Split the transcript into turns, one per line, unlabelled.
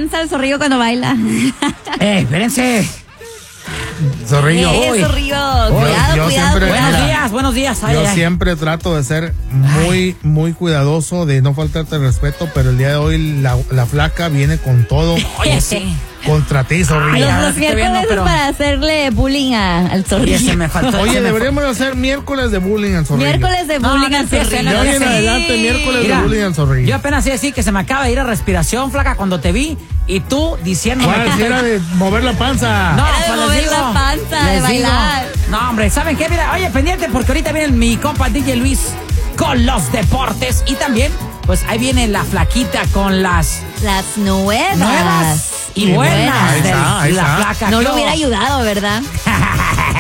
panza el Zorrillo cuando baila.
Espérense.
Zorrillo.
Zorrillo. Cuidado.
Buenos días.
Yo siempre trato de ser muy cuidadoso, de no faltarte el respeto, pero el día de hoy la flaca viene con todo.
Oye, sí.
Contra ti, Zorrillo.
Los miércoles es para hacerle bullying al Zorrillo.
Oye, me faltó.
Oye, deberíamos hacer miércoles de bullying al Zorrillo.
Miércoles de bullying al Zorrillo.
De hoy en adelante, miércoles de bullying al Zorrillo.
Yo apenas iba a decir que se me acaba de ir a respiración, flaca, cuando te vi y tú diciéndome
que era de mover la panza.
No,
era de mover la panza, de bailar.
No, hombre, ¿saben qué? Mira, oye, pendiente porque ahorita viene mi compa DJ Luis con los deportes y también, pues ahí viene la flaquita con las
nuevas
y buenas
ahí está.
la flaca.
No lo hubiera ayudado, ¿verdad?